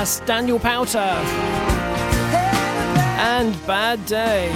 That's Daniel Powter and Bad Day.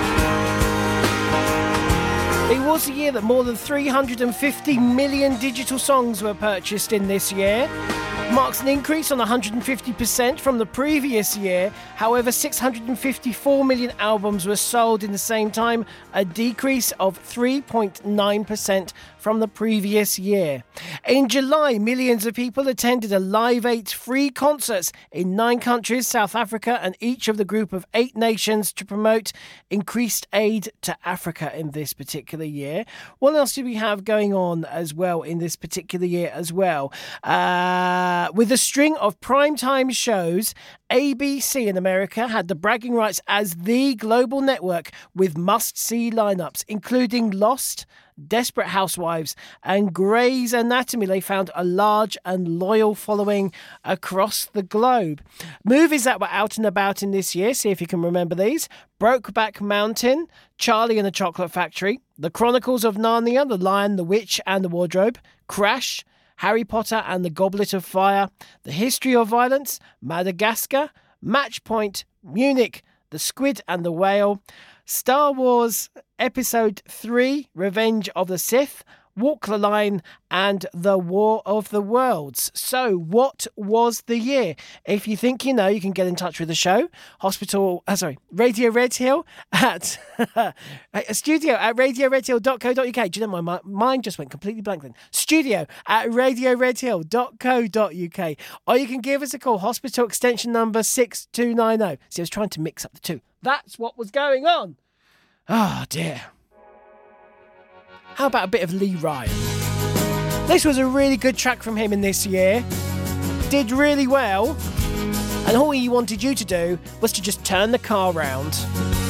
It was a year that more than 350 million digital songs were purchased in this year. Marks an increase on 150% from the previous year. However, 654 million albums were sold in the same time, a decrease of 3.9% from the previous year. In July, millions of people attended a Live 8 free concerts in 9 countries, South Africa and each of the group of 8 nations to promote increased aid to Africa in this particular year. What else do we have going on as well in this particular year as well? With a string of primetime shows, ABC in America had the bragging rights as the global network with must-see lineups, including Lost, Desperate Housewives and Grey's Anatomy. They found a large and loyal following across the globe. Movies that were out and about in this year, see if you can remember these: Brokeback Mountain, Charlie and the Chocolate Factory, The Chronicles of Narnia, The Lion, the Witch and the Wardrobe, Crash, Harry Potter and the Goblet of Fire, The History of Violence, Madagascar, Match Point, Munich, The Squid and the Whale, Star Wars Episode 3, Revenge of the Sith, Walk the Line and The War of the Worlds. So what was the year? If you think you know, you can get in touch with the show. Radio Red Hill at studio at radioredhill.co.uk. Do you know my mind just went completely blank then? Studio at radioredhill.co.uk. Or you can give us a call, hospital extension number 6290. See, I was trying to mix up the two. That's what was going on. Oh dear. How about a bit of Lee Ryan? This was a really good track from him in this year. Did really well. And all he wanted you to do was to just turn the car round.